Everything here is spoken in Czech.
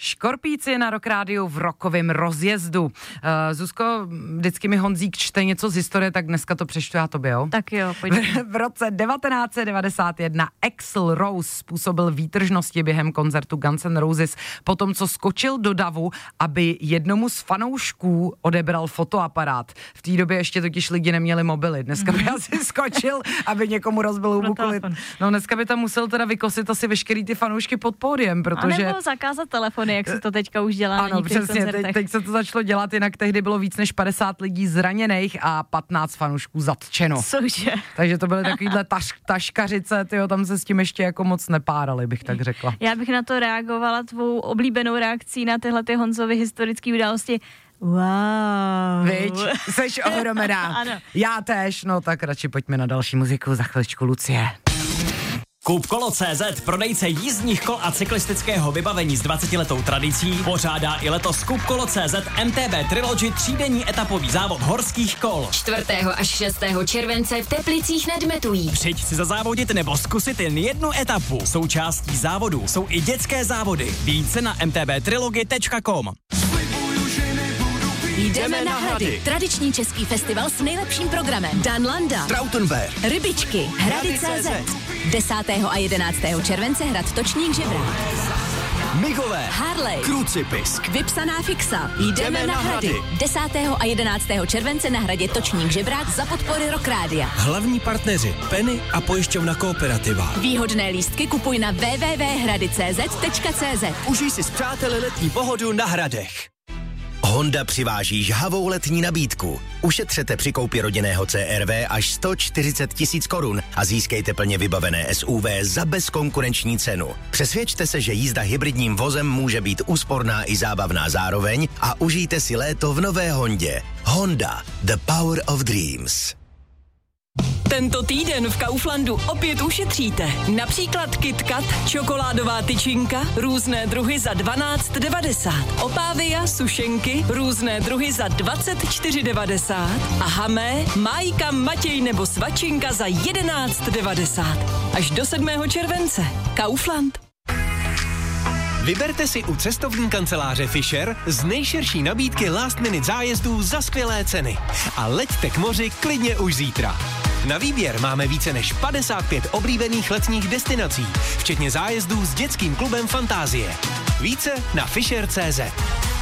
Škorpíci na Rock Rádiu v rokovém rozjezdu. Zuzko, vždycky mi Honzík čte něco z historie, tak dneska to přečtu já tobě, jo? Tak jo, pojďme. V roce 1991 Axl Rose způsobil výtržnosti během koncertu Guns N' Roses po tom, co skočil do davu, aby jednomu z fanoušků odebral fotoaparát. V té době ještě totiž lidi neměli mobily. Dneska by asi skočil, aby někomu rozbil hubu kvůli. No dneska by tam musel teda vykosit asi veškerý ty fanoušky pod pódiem, protože... A nebo zakázat telefony, jak se to teďka už dělá ano, na některých přesně, koncertech. teď se to začalo dělat, jinak tehdy bylo víc než 50 lidí zraněných a 15 fanoušků zatčeno. Cože? Takže to byly takovýhle taškařice, tyjo, tam se s tím ještě jako moc nepárali, bych tak řekla. Já bych na to reagovala tvou oblíbenou reakcí na tyhle ty Honzovy historické události. Wow. Viď, seš ohromená. Ano. Já též, no tak radši pojďme na další muziku, za chviličku Lucie. Kupkolo.cz, prodejce jízdních kol a cyklistického vybavení s 20letou tradicí, pořádá i letos Kupkolo.cz MTB Trilogy třídenní etapový závod horských kol. 4. až 6. července v Teplicích nad Metují. Přijď si zazávodit nebo zkusit jen jednu etapu. Součástí závodu jsou i dětské závody. Více na mtbtrilogy.com. Jdeme na Hrady. Tradiční český festival s nejlepším programem. Dan Landa, Trautenberg, Rybičky, Hrady.cz. 10. a 11. července hrad Točník Žebrák. Migové, Harley, Krucipisk, Vypsaná fixa. Jdeme na Hrady. 10. a 11. července na hradě Točník Žebrák za podpory Rock Rádia. hlavní partneři Penny a pojišťovna Kooperativa. Výhodné lístky kupuj na www.hrady.cz. Užij si s přáteli letní pohodu na Hradech. Honda přiváží žhavou letní nabídku. Ušetřete při koupi rodinného CR-V až 140 000 korun a získejte plně vybavené SUV za bezkonkurenční cenu. Přesvědčte se, že jízda hybridním vozem může být úsporná i zábavná zároveň a užijte si léto v nové Hondě. Honda, the power of dreams. Tento týden v Kauflandu opět ušetříte. Například KitKat, čokoládová tyčinka, různé druhy za 12,90. Opávia, sušenky, různé druhy za 24,90. A Hamé, Májka, Matěj nebo Svačinka za 11,90. Až do 7. července. Kaufland. Vyberte si u cestovní kanceláře Fisher z nejširší nabídky last minute zájezdů za skvělé ceny. A leďte k moři klidně už zítra. Na výběr máme více než 55 oblíbených letních destinací, včetně zájezdů s dětským klubem Fantázie. Více na Fisher.cz.